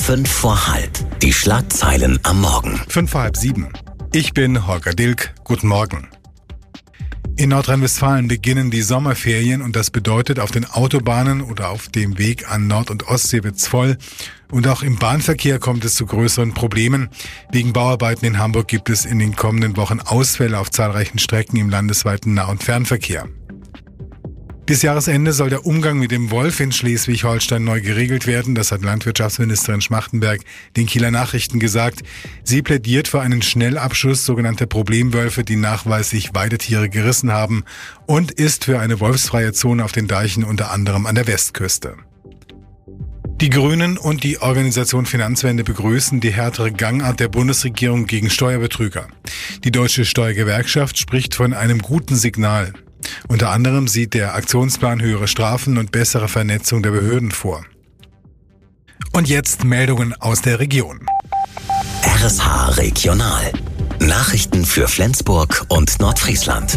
5 vor halb. Die Schlagzeilen am Morgen. 5 vor halb 7. Ich bin Holger Dilk. Guten Morgen. In Nordrhein-Westfalen beginnen die Sommerferien und das bedeutet, auf den Autobahnen oder auf dem Weg an Nord- und Ostsee wird's voll. Und auch im Bahnverkehr kommt es zu größeren Problemen. Wegen Bauarbeiten in Hamburg gibt es in den kommenden Wochen Ausfälle auf zahlreichen Strecken im landesweiten Nah- und Fernverkehr. Bis Jahresende soll der Umgang mit dem Wolf in Schleswig-Holstein neu geregelt werden. Das hat Landwirtschaftsministerin Schmachtenberg den Kieler Nachrichten gesagt. Sie plädiert für einen Schnellabschuss sogenannter Problemwölfe, die nachweislich Weidetiere gerissen haben, und ist für eine wolfsfreie Zone auf den Deichen, unter anderem an der Westküste. Die Grünen und die Organisation Finanzwende begrüßen die härtere Gangart der Bundesregierung gegen Steuerbetrüger. Die Deutsche Steuergewerkschaft spricht von einem guten Signal. Unter anderem sieht der Aktionsplan höhere Strafen und bessere Vernetzung der Behörden vor. Und jetzt Meldungen aus der Region. RSH Regional. Nachrichten für Flensburg und Nordfriesland.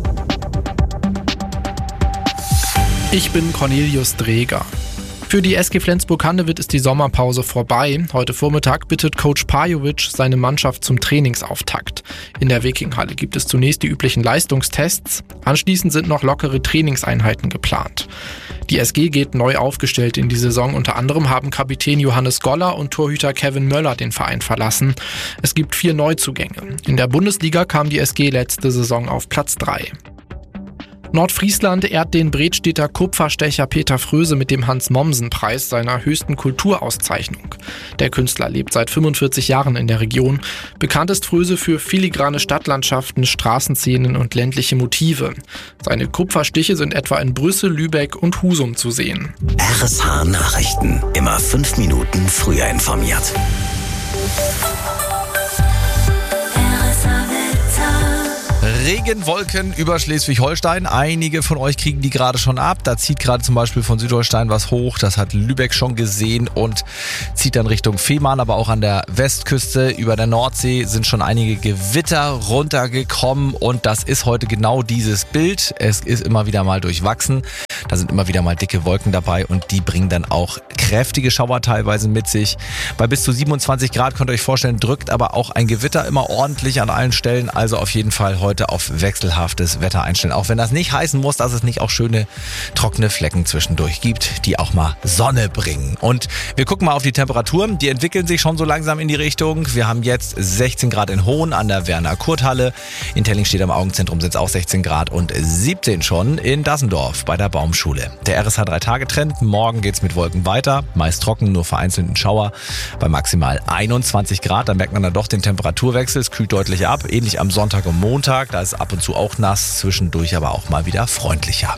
Ich bin Cornelius Dreger. Für die SG Flensburg-Handewitt ist die Sommerpause vorbei. Heute Vormittag bittet Coach Pajovic seine Mannschaft zum Trainingsauftakt. In der Wikinghalle gibt es zunächst die üblichen Leistungstests. Anschließend sind noch lockere Trainingseinheiten geplant. Die SG geht neu aufgestellt in die Saison. Unter anderem haben Kapitän Johannes Goller und Torhüter Kevin Möller den Verein verlassen. Es gibt 4 Neuzugänge. In der Bundesliga kam die SG letzte Saison auf Platz 3. Nordfriesland ehrt den Bredstedter Kupferstecher Peter Fröse mit dem Hans-Mommsen-Preis, seiner höchsten Kulturauszeichnung. Der Künstler lebt seit 45 Jahren in der Region. Bekannt ist Fröse für filigrane Stadtlandschaften, Straßenszenen und ländliche Motive. Seine Kupferstiche sind etwa in Brüssel, Lübeck und Husum zu sehen. RSH Nachrichten. Immer 5 Minuten früher informiert. Regenwolken über Schleswig-Holstein. Einige von euch kriegen die gerade schon ab. Da zieht gerade zum Beispiel von Südholstein was hoch. Das hat Lübeck schon gesehen und zieht dann Richtung Fehmarn. Aber auch an der Westküste über der Nordsee sind schon einige Gewitter runtergekommen. Und das ist heute genau dieses Bild. Es ist immer wieder mal durchwachsen. Da sind immer wieder mal dicke Wolken dabei und die bringen dann auch kräftige Schauer teilweise mit sich. Bei bis zu 27 Grad könnt ihr euch vorstellen, drückt aber auch ein Gewitter immer ordentlich an allen Stellen. Also auf jeden Fall heute auf wechselhaftes Wetter einstellen. Auch wenn das nicht heißen muss, dass es nicht auch schöne trockene Flecken zwischendurch gibt, die auch mal Sonne bringen. Und wir gucken mal auf die Temperaturen. Die entwickeln sich schon so langsam in die Richtung. Wir haben jetzt 16 Grad in Hohn an der Werner-Kurt-Halle. In Tellingstedt am Augenzentrum sind es auch 16 Grad und 17 schon in Dassendorf bei der Baumschule. Der RSH 3-Tage-Trend. Morgen geht's mit Wolken weiter. Meist trocken, nur vereinzelten Schauer bei maximal 21 Grad. Da merkt man dann doch den Temperaturwechsel. Es kühlt deutlich ab. Ähnlich am Sonntag und Montag. Da ist ab und zu auch nass, zwischendurch aber auch mal wieder freundlicher.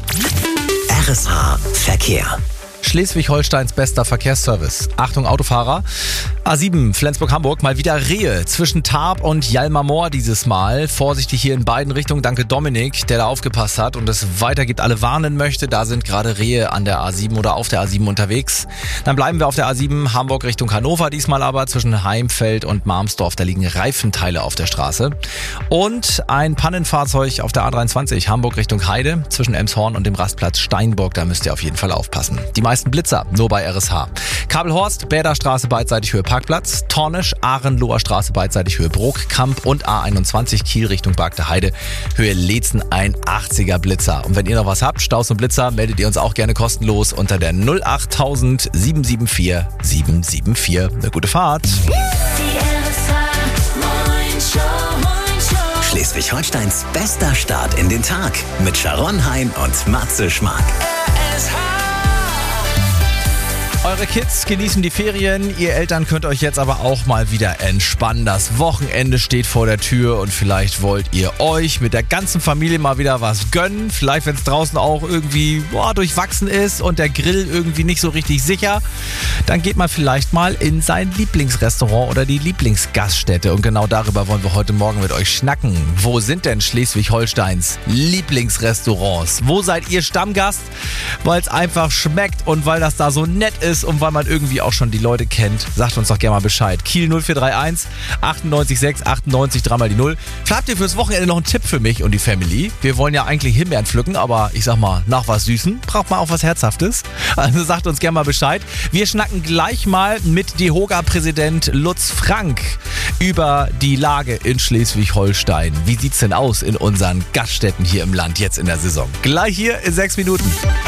RSH Verkehr. Schleswig-Holsteins bester Verkehrsservice. Achtung Autofahrer. A7 Flensburg-Hamburg, mal wieder Rehe zwischen Tarp und Jalmar dieses Mal. Vorsichtig hier in beiden Richtungen. Danke Dominik, der da aufgepasst hat und es weitergibt, alle warnen möchte. Da sind gerade Rehe an der A7 oder auf der A7 unterwegs. Dann bleiben wir auf der A7 Hamburg Richtung Hannover, diesmal aber zwischen Heimfeld und Marmsdorf. Da liegen Reifenteile auf der Straße. Und ein Pannenfahrzeug auf der A23 Hamburg Richtung Heide zwischen Elmshorn und dem Rastplatz Steinburg. Da müsst ihr auf jeden Fall aufpassen. Die meisten Blitzer nur bei RSH. Kabelhorst, Bäderstraße beidseitig Höhe Parkplatz, Tornisch, Ahrenloher Straße beidseitig Höhe Brookkamp und A21 Kiel Richtung Bargte Heide Höhe Leetzen ein 80er Blitzer. Und wenn ihr noch was habt, Staus und Blitzer, meldet ihr uns auch gerne kostenlos unter der 08000 774 774. Eine gute Fahrt. Schleswig-Holsteins bester Start in den Tag mit Sharon Hein und Matze Schmark. Eure Kids genießen die Ferien, ihr Eltern könnt euch jetzt aber auch mal wieder entspannen. Das Wochenende steht vor der Tür und vielleicht wollt ihr euch mit der ganzen Familie mal wieder was gönnen. Vielleicht, wenn es draußen auch irgendwie durchwachsen ist und der Grill irgendwie nicht so richtig sicher, dann geht man vielleicht mal in sein Lieblingsrestaurant oder die Lieblingsgaststätte. Und genau darüber wollen wir heute Morgen mit euch schnacken. Wo sind denn Schleswig-Holsteins Lieblingsrestaurants? Wo seid ihr Stammgast? Weil es einfach schmeckt und weil das da so nett ist ist und weil man irgendwie auch schon die Leute kennt, sagt uns doch gerne mal Bescheid. Kiel 0431 98 98 3 die 0. Vielleicht habt ihr fürs Wochenende noch einen Tipp für mich und die Family. Wir wollen ja eigentlich Himbeeren pflücken, aber ich sag mal, nach was Süßen braucht man auch was Herzhaftes. Also sagt uns gerne mal Bescheid. Wir schnacken gleich mal mit DEHOGA-Präsident Lutz Frank über die Lage in Schleswig-Holstein. Wie sieht's denn aus in unseren Gaststätten hier im Land jetzt in der Saison? Gleich hier in 6 Minuten.